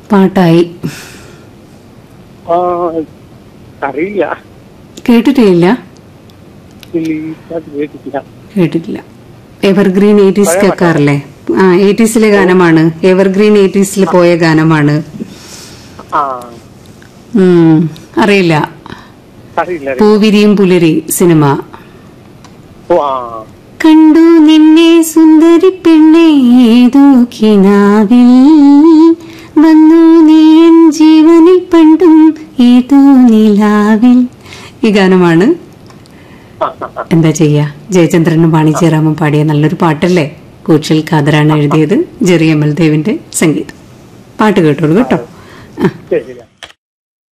പാട്ടായി. അറിയില്ല. കേട്ടിട്ടില്ല. കേട്ടിട്ടില്ല. കേട്ടിട്ടില്ല. Evergreen 80s കേൾക്കാറില്ലേ? 80siലെ ഗാനമാണ്. എവർഗ്രീൻ 80siൽ പോയ ഗാനമാണ്. അറിയില്ല. പൂവിരിയും പുലരി സിനിമ. കണ്ടു നിന്നെ സുന്ദരി പെണ്ണെ ഏതോ കിനാവിൽ, വന്നു നീ എൻ ജീവനിൽ പണ്ടും ഏതോ നിലാവിൽ. ഈ ഗാനമാണ്. എന്താ ചെയ്യാ, ജയചന്ദ്രനും വാണിജ്യറാമും പാടിയ നല്ലൊരു പാട്ടല്ലേ. കൂച്ചൽ ഖാദറാണ് എഴുതിയത്, ജെറി അമൽദേവിന്റെ സംഗീതം. പാട്ട് കേട്ടോളൂ കേട്ടോ.